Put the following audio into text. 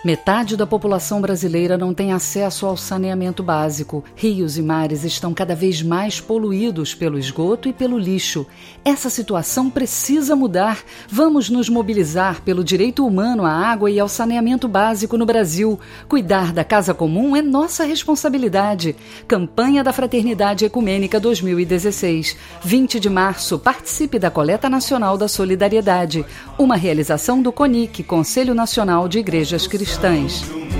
Metade da população brasileira não tem acesso ao saneamento básico. Rios e mares estão cada vez mais poluídos pelo esgoto e pelo lixo. Essa situação precisa mudar. Vamos nos mobilizar pelo direito humano à água e ao saneamento básico no Brasil. Cuidar da casa comum é nossa responsabilidade. Campanha da Fraternidade Ecumênica 2016. 20 de março, participe da Coleta Nacional da Solidariedade. Uma realização do CONIC, Conselho Nacional de Igrejas Cristãs.